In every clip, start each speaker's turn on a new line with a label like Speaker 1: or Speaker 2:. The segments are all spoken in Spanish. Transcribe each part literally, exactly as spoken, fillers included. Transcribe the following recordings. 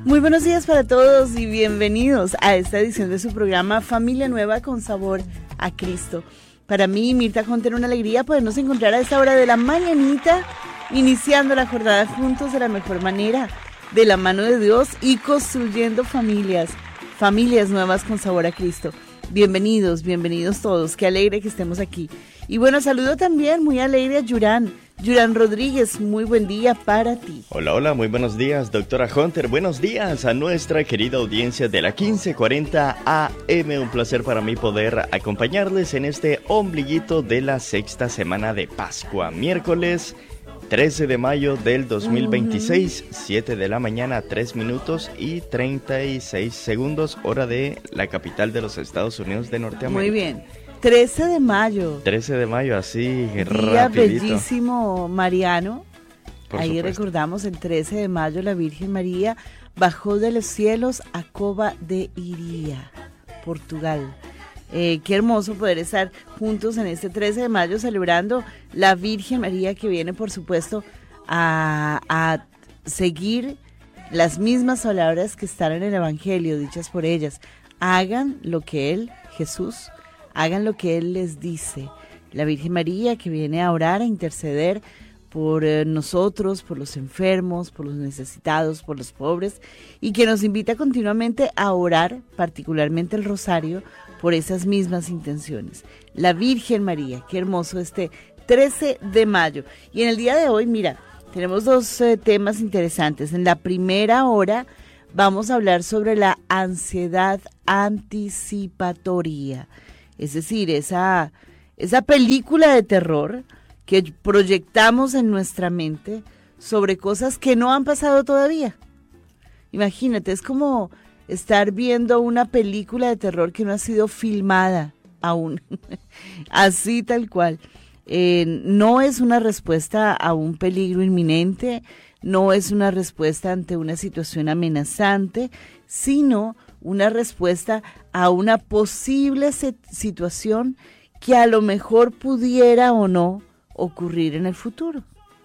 Speaker 1: Muy buenos días para todos y bienvenidos a esta edición de su programa Familia Nueva con Sabor a Cristo. Para mí, Mirta Conte, una alegría podernos encontrar a esta hora de la mañanita, iniciando la jornada juntos de la mejor manera, de la mano de Dios y construyendo familias, familias nuevas con sabor a Cristo. Bienvenidos, bienvenidos todos, qué alegre que estemos aquí. Y bueno, saludo también muy alegre a Yurán, Yurán Rodríguez, muy buen día para ti.
Speaker 2: Hola, hola, muy buenos días, doctora Hunter, buenos días a nuestra querida audiencia de la quince cuarenta A M, un placer para mí poder acompañarles en este ombliguito de la sexta semana de Pascua, miércoles trece de mayo del dos mil veintiséis, siete de la mañana, tres minutos y treinta y seis segundos, hora de la capital de los Estados Unidos de Norteamérica.
Speaker 1: Muy bien, trece de mayo.
Speaker 2: trece de mayo, así,
Speaker 1: Día
Speaker 2: rapidito.
Speaker 1: bellísimo mariano.
Speaker 2: Por
Speaker 1: Ahí
Speaker 2: supuesto.
Speaker 1: recordamos el trece de mayo la Virgen María bajó de los cielos a Cova de Iria, Portugal. Eh, qué hermoso poder estar juntos en este trece de mayo celebrando la Virgen María, que viene por supuesto a, a seguir las mismas palabras que están en el Evangelio dichas por ellas. Hagan lo que Él, Jesús, hagan lo que Él les dice. La Virgen María que viene a orar, a interceder por eh, nosotros, por los enfermos, por los necesitados, por los pobres, y que nos invita continuamente a orar, particularmente el rosario, por esas mismas intenciones. La Virgen María, qué hermoso este trece de mayo. Y en el día de hoy, mira, tenemos dos eh, temas interesantes. En la primera hora vamos a hablar sobre la ansiedad anticipatoria, es decir, esa, esa película de terror que proyectamos en nuestra mente sobre cosas que no han pasado todavía. Imagínate, es como estar viendo una película de terror que no ha sido filmada aún, así tal cual. Eh, no es una respuesta a un peligro inminente, no es una respuesta ante una situación amenazante, sino una respuesta a una posible situación que a lo mejor pudiera o no ocurrir en el futuro.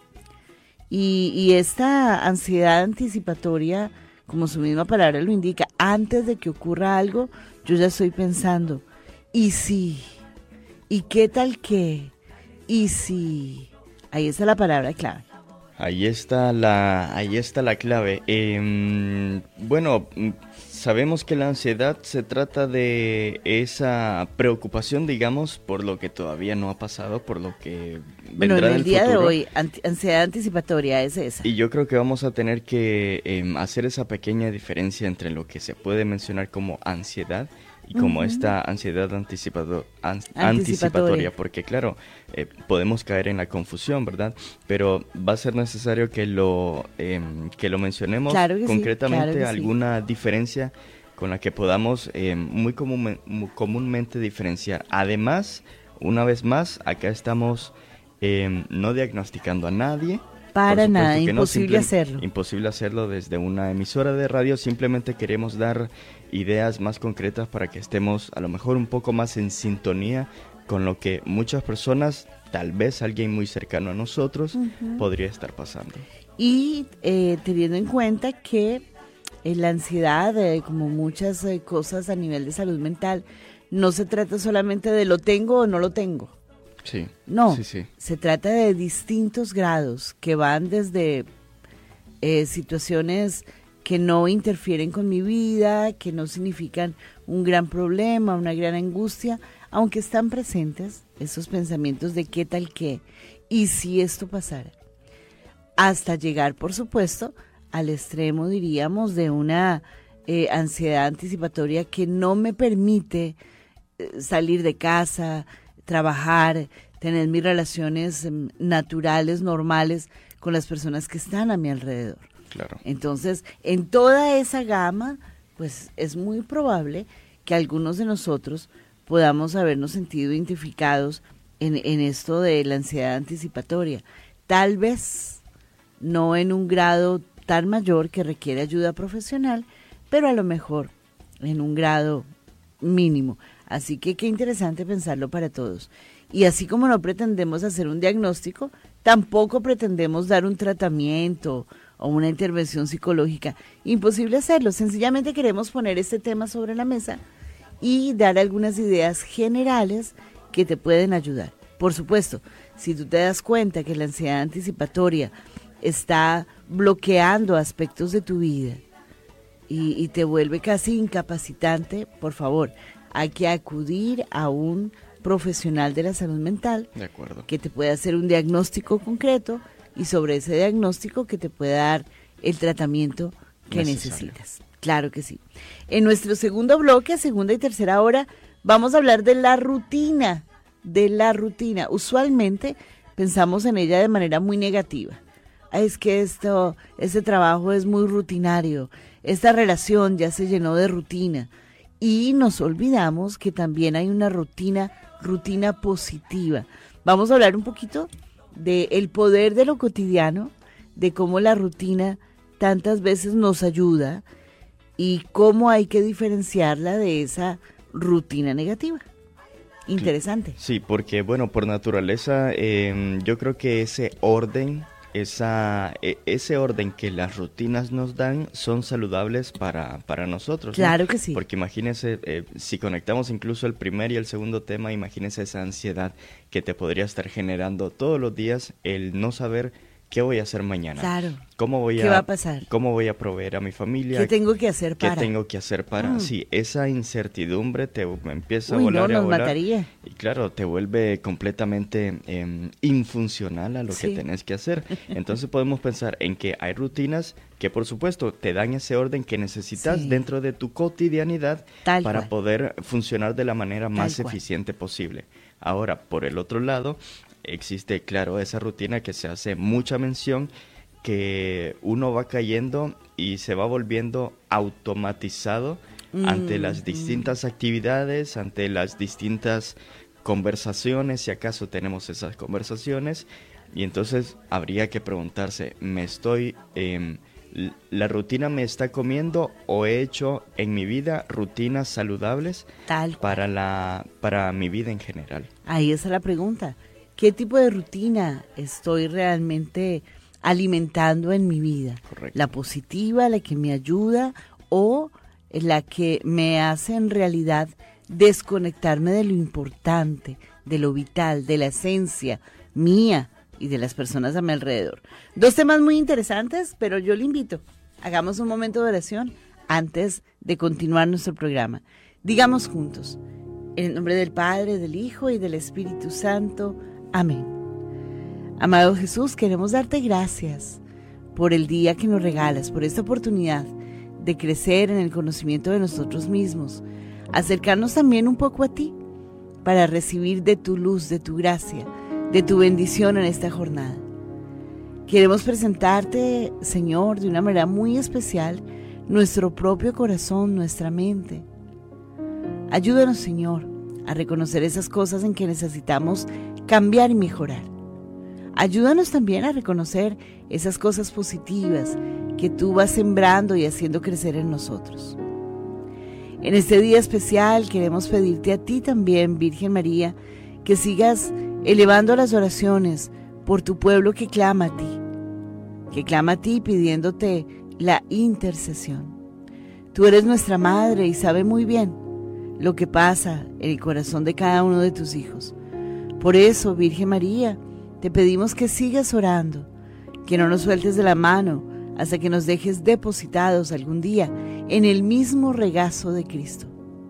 Speaker 1: Y, y esta ansiedad anticipatoria, como su misma palabra lo indica, antes de que ocurra algo, yo ya estoy pensando, ¿y si? ¿Y qué tal qué? ¿Y si? Ahí está la palabra clave.
Speaker 2: Ahí está la, ahí está la clave. Eh, bueno, sabemos que la ansiedad se trata de esa preocupación, digamos, por lo que todavía no ha pasado, por lo que
Speaker 1: bueno,
Speaker 2: vendrá
Speaker 1: en
Speaker 2: del
Speaker 1: el día
Speaker 2: futuro.
Speaker 1: de hoy, ansiedad anticipatoria es esa.
Speaker 2: Y yo creo que vamos a tener que eh, hacer esa pequeña diferencia entre lo que se puede mencionar como ansiedad y como uh-huh. esta ansiedad anticipado, an, anticipatoria. anticipatoria, porque claro, eh, podemos caer en la confusión, ¿verdad? Pero va a ser necesario que lo, eh, que lo mencionemos
Speaker 1: claro que
Speaker 2: concretamente,
Speaker 1: sí, claro que
Speaker 2: alguna
Speaker 1: sí.
Speaker 2: diferencia con la que podamos eh, muy, común, muy comúnmente diferenciar. Además, una vez más, acá estamos eh, no diagnosticando a nadie.
Speaker 1: Para nada, imposible
Speaker 2: no,
Speaker 1: hacerlo.
Speaker 2: Imposible hacerlo desde una emisora de radio, simplemente queremos dar ideas más concretas para que estemos a lo mejor un poco más en sintonía con lo que muchas personas, tal vez alguien muy cercano a nosotros, uh-huh. podría estar pasando.
Speaker 1: Y eh, teniendo en cuenta que eh, la ansiedad, eh, como muchas eh, cosas a nivel de salud mental, no se trata solamente de lo tengo o no lo tengo.
Speaker 2: Sí,
Speaker 1: no,
Speaker 2: sí, sí.
Speaker 1: Se trata de distintos grados que van desde eh, situaciones que no interfieren con mi vida, que no significan un gran problema, una gran angustia, aunque están presentes esos pensamientos de qué tal qué, y si esto pasara, hasta llegar, por supuesto, al extremo, diríamos, de una eh, ansiedad anticipatoria que no me permite eh, salir de casa, trabajar, tener mis relaciones eh, naturales, normales con las personas que están a mi alrededor.
Speaker 2: Claro.
Speaker 1: Entonces, en toda esa gama, pues es muy probable que algunos de nosotros podamos habernos sentido identificados en, en esto de la ansiedad anticipatoria. Tal vez no en un grado tan mayor que requiere ayuda profesional, pero a lo mejor en un grado mínimo. Así que qué interesante pensarlo para todos. Y así como no pretendemos hacer un diagnóstico, tampoco pretendemos dar un tratamiento o una intervención psicológica. Imposible hacerlo. Sencillamente queremos poner este tema sobre la mesa y dar algunas ideas generales que te pueden ayudar. Por supuesto, si tú te das cuenta que la ansiedad anticipatoria está bloqueando aspectos de tu vida y, y te vuelve casi incapacitante, por favor, hay que acudir a un profesional de la salud mental,
Speaker 2: de acuerdo,
Speaker 1: que te pueda hacer un diagnóstico concreto y sobre ese diagnóstico que te pueda dar el tratamiento que
Speaker 2: necesario.
Speaker 1: necesitas. Claro que sí. En nuestro segundo bloque, segunda y tercera hora, vamos a hablar de la rutina, de la rutina. Usualmente pensamos en ella de manera muy negativa. Es que esto, este trabajo es muy rutinario, esta relación ya se llenó de rutina y nos olvidamos que también hay una rutina, rutina positiva. Vamos a hablar un poquito del poder de lo cotidiano, de cómo la rutina tantas veces nos ayuda y cómo hay que diferenciarla de esa rutina negativa. Interesante.
Speaker 2: Sí, porque bueno, por naturaleza eh, yo creo que ese orden, esa eh, ese orden que las rutinas nos dan son saludables para, para nosotros.
Speaker 1: Claro, ¿no? Que sí.
Speaker 2: Porque imagínense, eh, si conectamos incluso el primer y el segundo tema, imagínense esa ansiedad que te podría estar generando todos los días el no saber qué voy a hacer mañana.
Speaker 1: Claro.
Speaker 2: ¿Cómo voy
Speaker 1: ¿Qué
Speaker 2: a,
Speaker 1: va a pasar?
Speaker 2: ¿Cómo voy a proveer a mi familia?
Speaker 1: ¿Qué tengo que hacer para?
Speaker 2: ¿Qué tengo que hacer para?
Speaker 1: Mm.
Speaker 2: Sí, esa incertidumbre te empieza
Speaker 1: Uy,
Speaker 2: a volar
Speaker 1: no,
Speaker 2: y a
Speaker 1: nos
Speaker 2: volar.
Speaker 1: mataría.
Speaker 2: Y claro, te vuelve completamente eh, infuncional a lo
Speaker 1: Sí.
Speaker 2: que tenés que hacer. Entonces podemos pensar en que hay rutinas que por supuesto te dan ese orden que necesitas
Speaker 1: Sí.
Speaker 2: dentro de tu cotidianidad
Speaker 1: Tal
Speaker 2: para
Speaker 1: cual.
Speaker 2: poder funcionar de la manera más
Speaker 1: Tal cual.
Speaker 2: eficiente posible. Ahora, por el otro lado, existe, claro, esa rutina que se hace mucha mención, que uno va cayendo y se va volviendo automatizado
Speaker 1: Mm,
Speaker 2: ante las distintas
Speaker 1: mm.
Speaker 2: actividades, ante las distintas conversaciones, si acaso tenemos esas conversaciones, y entonces habría que preguntarse, ¿me estoy, eh, la rutina me está comiendo o he hecho en mi vida rutinas saludables
Speaker 1: Tal cual.
Speaker 2: para la, para mi vida en general?
Speaker 1: Ahí está la pregunta. ¿Qué tipo de rutina estoy realmente alimentando en mi vida?
Speaker 2: Correcto.
Speaker 1: ¿La positiva, la que me ayuda o la que me hace en realidad desconectarme de lo importante, de lo vital, de la esencia mía y de las personas a mi alrededor? Dos temas muy interesantes, pero yo le invito, hagamos un momento de oración antes de continuar nuestro programa. Digamos juntos, en el nombre del Padre, del Hijo y del Espíritu Santo. Amén. Amado Jesús, queremos darte gracias por el día que nos regalas, por esta oportunidad de crecer en el conocimiento de nosotros mismos, acercarnos también un poco a ti para recibir de tu luz, de tu gracia, de tu bendición en esta jornada. Queremos presentarte, Señor, de una manera muy especial, nuestro propio corazón, nuestra mente. Ayúdanos, Señor, a reconocer esas cosas en que necesitamos cambiar y mejorar. Ayúdanos también a reconocer esas cosas positivas que tú vas sembrando y haciendo crecer en nosotros. En este día especial queremos pedirte a ti también, Virgen María, que sigas elevando las oraciones por tu pueblo que clama a ti, que clama a ti pidiéndote la intercesión. Tú eres nuestra madre y sabes muy bien lo que pasa en el corazón de cada uno de tus hijos. Por eso, Virgen María, te pedimos que sigas orando, que no nos sueltes de la mano hasta que nos dejes depositados algún día en el mismo regazo de Cristo.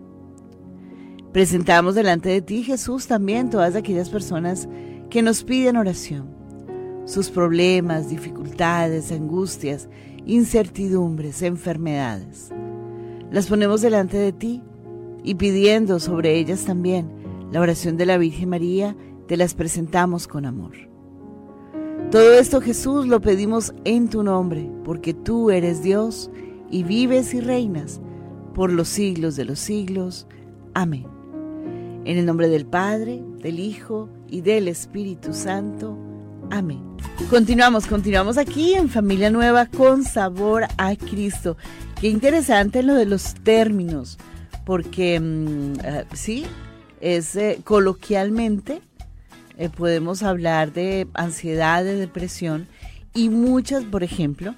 Speaker 1: Presentamos delante de ti, Jesús, también todas aquellas personas que nos piden oración, sus problemas, dificultades, angustias, incertidumbres, enfermedades. Las ponemos delante de ti y pidiendo sobre ellas también la oración de la Virgen María, te las presentamos con amor. Todo esto, Jesús, lo pedimos en tu nombre, porque tú eres Dios y vives y reinas por los siglos de los siglos. Amén. En el nombre del Padre, del Hijo y del Espíritu Santo. Amén. Continuamos, continuamos aquí en Familia Nueva con Sabor a Cristo. Qué interesante lo de los términos, porque mmm, uh, sí, es eh, coloquialmente eh, podemos hablar de ansiedad, de depresión y muchas, por ejemplo,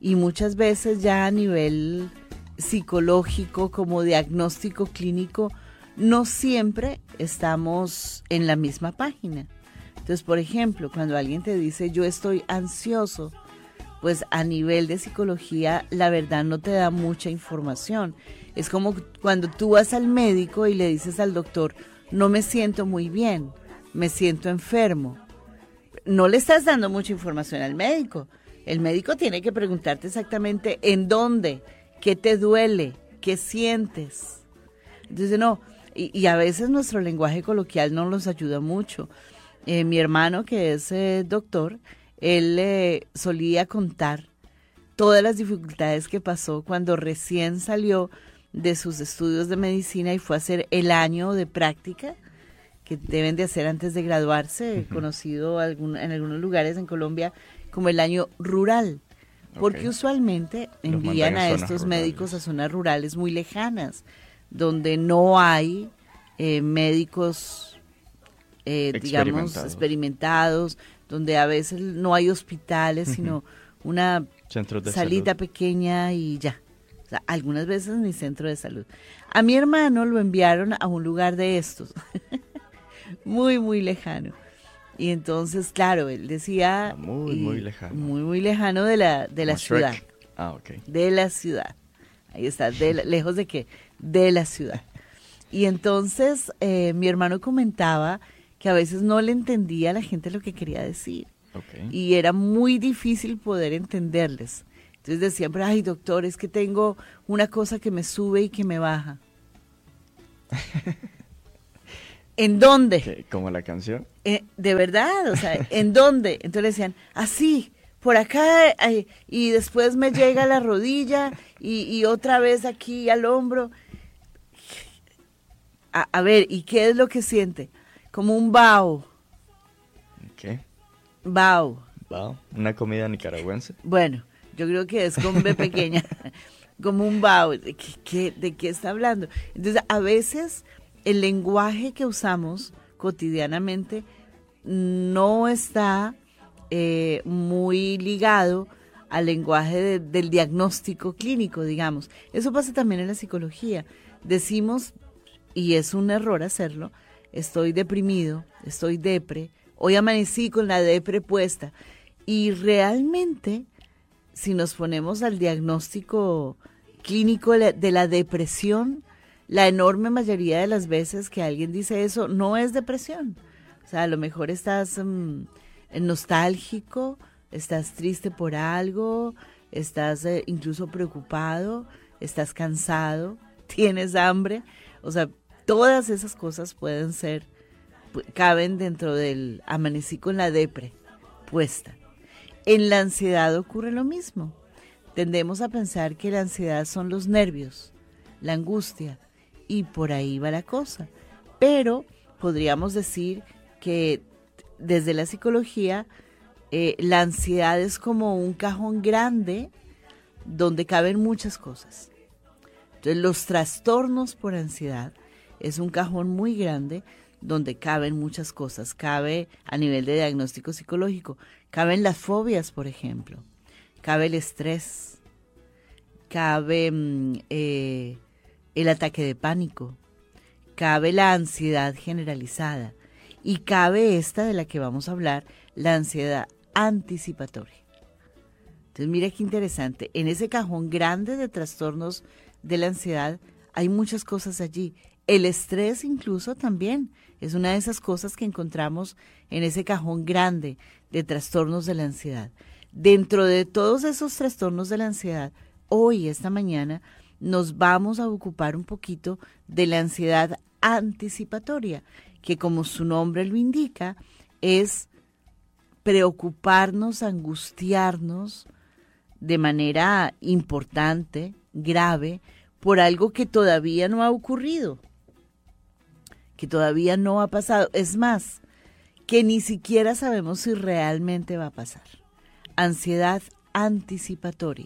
Speaker 1: y muchas veces ya a nivel psicológico, como diagnóstico clínico, no siempre estamos en la misma página. Entonces, por ejemplo, cuando alguien te dice yo estoy ansioso, pues a nivel de psicología la verdad no te da mucha información. Es como cuando tú vas al médico y le dices al doctor, no me siento muy bien, me siento enfermo. No le estás dando mucha información al médico. El médico tiene que preguntarte exactamente en dónde, qué te duele, qué sientes. Entonces, no, y, y a veces nuestro lenguaje coloquial no nos ayuda mucho. Eh, mi hermano, que es eh, doctor, él eh, solía contar todas las dificultades que pasó cuando recién salió de sus estudios de medicina y fue a hacer el año de práctica que deben de hacer antes de graduarse, uh-huh. conocido algún, en algunos lugares en Colombia como el año rural, porque okay. usualmente envían a estos rurales. médicos a zonas rurales muy lejanas, donde no hay eh, médicos, eh, digamos, experimentados, donde a veces no hay hospitales, uh-huh. sino una salita salud. pequeña y ya. O sea, algunas veces ni centro de salud. A mi hermano lo enviaron a un lugar de estos, muy, muy lejano. Y entonces, claro, él decía...
Speaker 2: Muy,
Speaker 1: y,
Speaker 2: muy lejano.
Speaker 1: Muy, muy lejano de la, de la ciudad.
Speaker 2: Ah, ok.
Speaker 1: De la ciudad. Ahí está, de la, lejos de qué, de la ciudad. Y entonces eh, mi hermano comentaba que a veces no le entendía a la gente lo que quería decir.
Speaker 2: Okay.
Speaker 1: Y era muy difícil poder entenderles. Entonces decían, pero ay doctor, es que tengo una cosa que me sube y que me baja. ¿En dónde?
Speaker 2: ¿Qué? ¿Como la canción?
Speaker 1: Eh, de verdad, o sea, ¿en dónde? Entonces le decían, así, por acá, ay, y después me llega a la rodilla y, y otra vez aquí al hombro. A, a ver, ¿y qué es lo que siente? Como un bao.
Speaker 2: ¿Qué?
Speaker 1: Bao.
Speaker 2: Bao, una comida nicaragüense.
Speaker 1: Bueno, yo creo que es con B pequeña, como un bao. ¿De qué, qué, ¿De qué está hablando? Entonces, a veces el lenguaje que usamos cotidianamente no está eh, muy ligado al lenguaje de, del diagnóstico clínico, digamos. Eso pasa también en la psicología. Decimos, y es un error hacerlo, estoy deprimido, estoy depre, hoy amanecí con la depre puesta. Y realmente, si nos ponemos al diagnóstico clínico de la depresión, la enorme mayoría de las veces que alguien dice eso no es depresión. O sea, a lo mejor estás um, nostálgico, estás triste por algo, estás eh, incluso preocupado, estás cansado, tienes hambre. O sea, todas esas cosas pueden ser, caben dentro del amanecí con la depre puesta. En la ansiedad ocurre lo mismo. Tendemos a pensar que la ansiedad son los nervios, la angustia, y por ahí va la cosa. Pero podríamos decir que desde la psicología, eh, la ansiedad es como un cajón grande donde caben muchas cosas. Entonces, los trastornos por ansiedad es un cajón muy grande donde caben muchas cosas. Cabe a nivel de diagnóstico psicológico, caben las fobias, por ejemplo, cabe el estrés, cabe eh, el ataque de pánico, cabe la ansiedad generalizada y cabe esta de la que vamos a hablar, la ansiedad anticipatoria. Entonces, mira qué interesante, en ese cajón grande de trastornos de la ansiedad hay muchas cosas allí. El estrés incluso también es una de esas cosas que encontramos en ese cajón grande de trastornos de la ansiedad. Dentro de todos esos trastornos de la ansiedad, hoy, esta mañana, nos vamos a ocupar un poquito de la ansiedad anticipatoria, que como su nombre lo indica, es preocuparnos, angustiarnos de manera importante, grave, por algo que todavía no ha ocurrido, que todavía no ha pasado. Es más, que ni siquiera sabemos si realmente va a pasar. Ansiedad anticipatoria.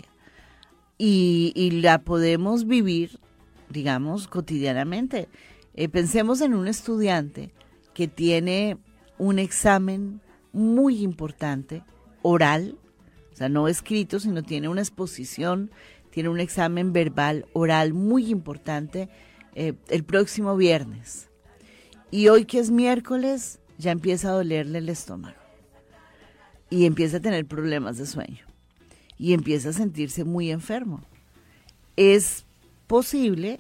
Speaker 1: Y, y la podemos vivir, digamos, cotidianamente. Eh, pensemos en un estudiante que tiene un examen muy importante, oral, o sea, no escrito, sino tiene una exposición, tiene un examen verbal, oral muy importante eh, el próximo viernes. Y hoy que es miércoles, ya empieza a dolerle el estómago. Y empieza a tener problemas de sueño. Y empieza a sentirse muy enfermo. Es posible,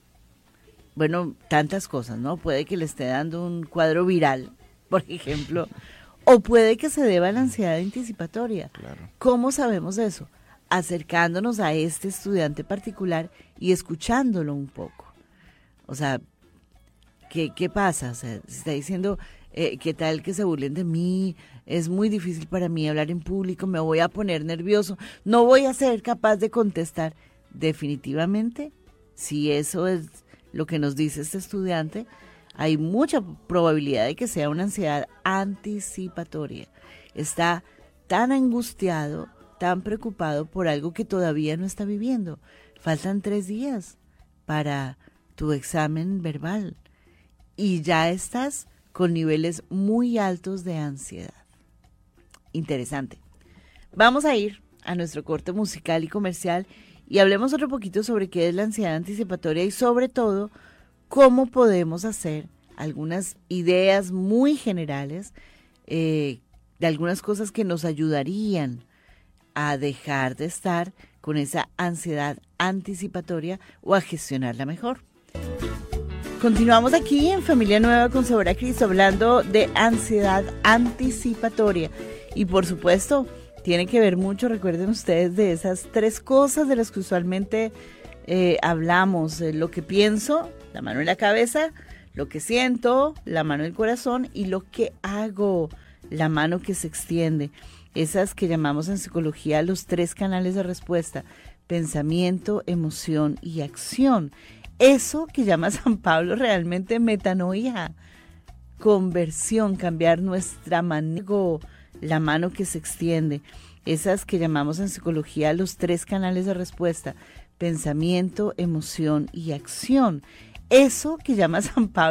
Speaker 1: bueno, tantas cosas, ¿no? Puede que le esté dando un cuadro viral, por ejemplo, o puede que se deba a la ansiedad anticipatoria.
Speaker 2: Claro.
Speaker 1: ¿Cómo sabemos eso? Acercándonos a este estudiante particular y escuchándolo un poco. O sea, ¿qué, qué pasa? O sea, se está diciendo, eh, ¿qué tal que se burlen de mí? Es muy difícil para mí hablar en público, me voy a poner nervioso, no voy a ser capaz de contestar. Definitivamente, si eso es lo que nos dice este estudiante, hay mucha probabilidad de que sea una ansiedad anticipatoria. Está tan angustiado, tan preocupado por algo que todavía no está viviendo. Faltan tres días para tu examen verbal y ya estás con niveles muy altos de ansiedad. Interesante. Vamos a ir a nuestro corte musical y comercial y hablemos otro poquito sobre qué es la ansiedad anticipatoria y sobre todo cómo podemos hacer algunas ideas muy generales eh, de algunas cosas que nos ayudarían a dejar de estar con esa ansiedad anticipatoria o a gestionarla mejor. Continuamos aquí en Familia Nueva con Sabor a Cristo hablando de ansiedad anticipatoria y por supuesto tiene que ver mucho, recuerden ustedes, de esas tres cosas de las que usualmente eh, hablamos, eh, lo que pienso, la mano en la cabeza, lo que siento, la mano en el corazón y lo que hago, la mano que se extiende. Esas que llamamos en psicología los tres canales de respuesta, pensamiento, emoción y acción. Eso que llama San Pablo realmente metanoia, conversión, cambiar nuestra mano, la mano que se extiende. Esas que llamamos en psicología los tres canales de respuesta, pensamiento, emoción y acción. Eso que llama San Pablo